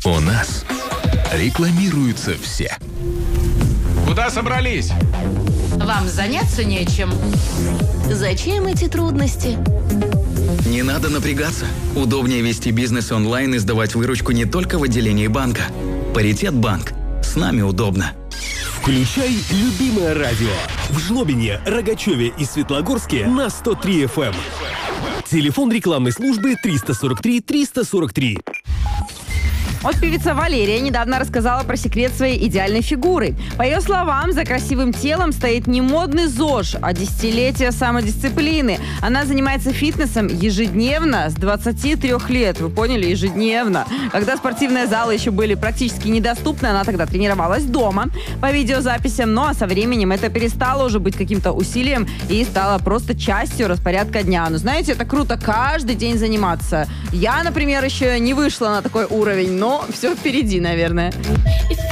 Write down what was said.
У нас рекламируются все. Куда собрались? Вам заняться нечем. Зачем эти трудности? Не надо напрягаться. Удобнее вести бизнес онлайн и сдавать выручку не только в отделении банка. Паритет банк. С нами удобно. Включай любимое радио. В Жлобине, Рогачеве и Светлогорске на 103 FM. Телефон рекламной службы 343 343. Вот певица Валерия недавно рассказала про секрет своей идеальной фигуры. По ее словам, за красивым телом стоит не модный ЗОЖ, а десятилетие самодисциплины. Она занимается фитнесом ежедневно с 23 лет. Вы поняли? Ежедневно. Когда спортивные залы еще были практически недоступны, она тогда тренировалась дома по видеозаписям. Ну а со временем это перестало уже быть каким-то усилием и стало просто частью распорядка дня. Ну знаете, это круто каждый день заниматься. Я, например, еще не вышла на такой уровень, но все впереди, наверное.